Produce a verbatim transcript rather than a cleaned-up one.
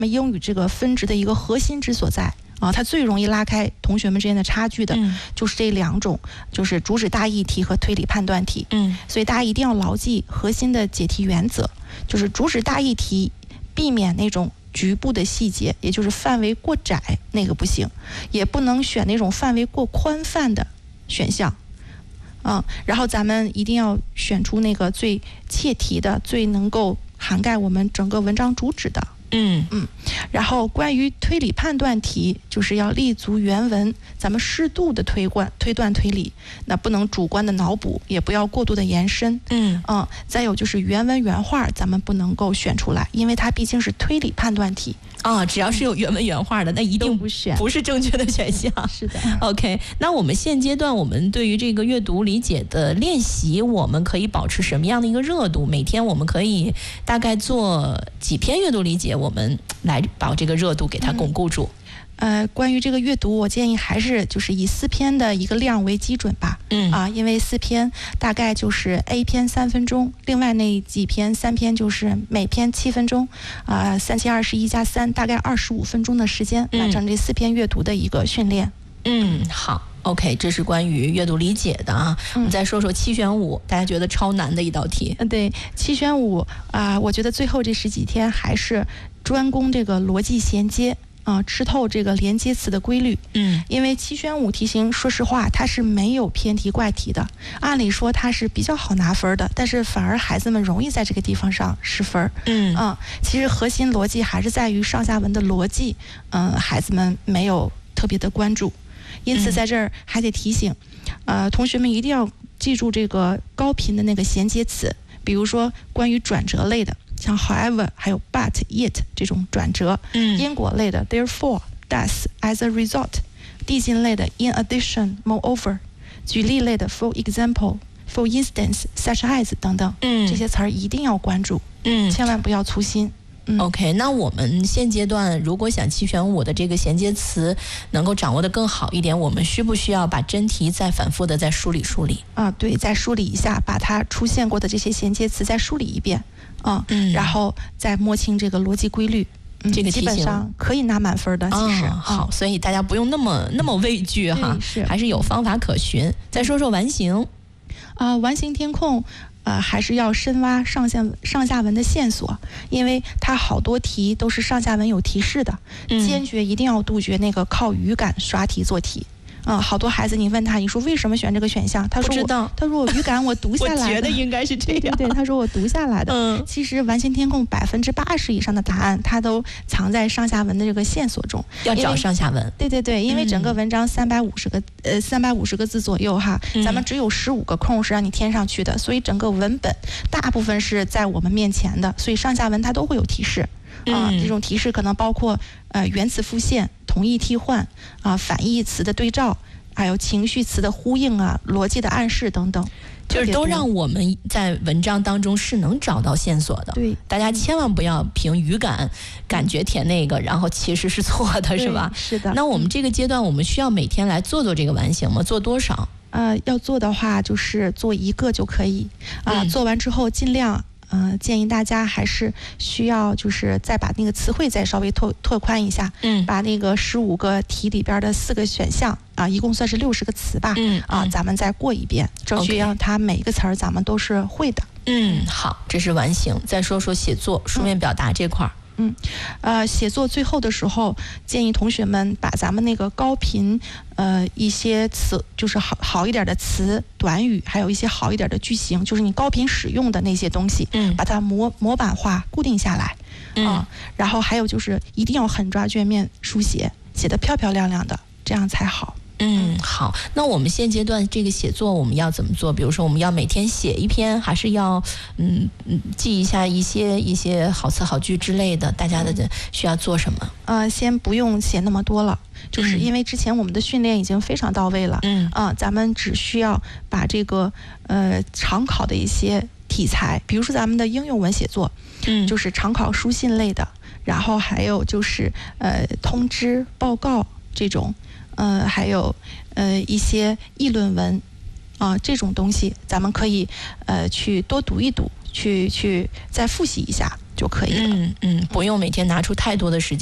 那么英语这个分值的一个核心之所在啊，它最容易拉开同学们之间的差距的，就是这两种，就是主旨大意题和推理判断题。嗯，所以大家一定要牢记核心的解题原则，就是主旨大意题，避免那种局部的细节，也就是范围过窄那个不行，也不能选那种范围过宽泛的选项。嗯，然后咱们一定要选出那个最切题的、最能够涵盖我们整个文章主旨的。嗯嗯，然后关于推理判断题，就是要立足原文，咱们适度的推断推断推理，那不能主观的脑补，也不要过度的延伸。嗯嗯，再有就是原文原话，咱们不能够选出来，因为它毕竟是推理判断题啊，只要是有原文原话的，那一定不选， 不是正确的选项。 是的。 OK， 那我们现阶段我们对于这个阅读理解的练习，我们可以保持什么样的一个热度？每天我们可以大概做几篇阅读理解？我们来把这个热度给它巩固住。 嗯、呃，关于这个阅读，我建议还是就是以四篇的一个量为基准吧。嗯啊，因为四篇大概就是 A 篇三分钟，另外那几篇三篇就是每篇七分钟，啊、呃，三七二十一加三，大概二十五分钟的时间完成这四篇阅读的一个训练。 嗯，好。OK， 这是关于阅读理解的啊。我们再说说七选五，大家觉得超难的一道题。 嗯，对，七选五啊、呃，我觉得最后这十几天还是专攻这个逻辑衔接啊、呃，吃透这个连接词的规律。嗯，因为七选五题型，说实话它是没有偏题怪题的，按理说它是比较好拿分的，但是反而孩子们容易在这个地方上失分。嗯啊、嗯，其实核心逻辑还是在于上下文的逻辑，嗯、呃，孩子们没有特别的关注。因此，在这儿还得提醒，呃，同学们一定要记住这个高频的那个衔接词，比如说关于转折类的，像 however 还有 but yet 这种转折，嗯，因果类的 therefore thus as a result， 递进类的 in addition moreover， 举例类的 for example for instance such as 等等，嗯，这些词儿一定要关注，嗯，千万不要粗心。 OK， 那我们现阶段如果想七选五的这个衔接词能够掌握得更好一点，我们需不需要把真题再反复的再梳理梳理啊？对，再梳理一下，把它出现过的这些衔接词再梳理一遍啊，嗯，然后再摸清这个逻辑规律。嗯、 这个题型基本上可以拿满分的，其实、 哦、好、嗯，所以大家不用那么那么畏惧哈， 是还是有方法可循。再说说完形啊、呃，完形填空。呃，还是要深挖上下上下文的线索，因为它好多题都是上下文有提示的，嗯、坚决一定要杜绝那个靠语感刷题做题。啊、嗯，好多孩子，你问他，你说为什么选这个选项？他说我不知道， 他说我语感我读下来的， 我觉得应该是这样。 对，他说我读下来的。嗯，其实完形填空百分之八十以上的答案，它都藏在上下文的这个线索中。 要找上下文。 对对对，因为整个文章三百五十个、嗯、呃三百五十个字左右哈，嗯、咱们只有十五个空是让你填上去的，所以整个文本大部分是在我们面前的，所以上下文它都会有提示。啊、呃，这种提示可能包括呃原词复现、同义替换啊、呃、反义词的对照。还有情绪词的呼应啊，逻辑的暗示等等， 就是都让我们在文章当中是能找到线索的。 对， 大家千万不要凭语感感觉填那个，然后其实是错的，是吧？ 是的。 那我们这个阶段，我们需要每天来做做这个完形吗？做多少？ 呃，要做的话就是做一个就可以啊、呃嗯。做完之后尽量。嗯、呃，建议大家还是需要就是再把那个词汇再稍微拓拓宽一下，嗯，把那个十五个题里边的四个选项啊，一共算是六十个词吧，嗯啊，咱们再过一遍，争取让它每一个词儿咱们都是会的。 嗯，好，这是完形。再说说写作、书面表达这块儿。 嗯，呃，写作最后的时候，建议同学们把咱们那个高频，呃，一些词，就是好好一点的词、短语，还有一些好一点的句型，就是你高频使用的那些东西，嗯，把它模模板化、固定下来，嗯、呃，然后还有就是一定要狠抓卷面书写，写得漂漂亮亮的，这样才好。 嗯，好。那我们现阶段这个写作我们要怎么做？比如说我们要每天写一篇，还是要嗯嗯记一下一些一些好词好句之类的？大家的需要做什么？ 呃，先不用写那么多了，就是因为之前我们的训练已经非常到位了。嗯啊、呃，咱们只需要把这个呃常考的一些题材，比如说咱们的应用文写作，嗯，就是常考书信类的，然后还有就是呃通知报告这种。呃，还有呃一些议论文啊、呃，这种东西，咱们可以呃去多读一读，去去再复习一下。 就可以了。 嗯嗯，不用每天拿出太多的时间。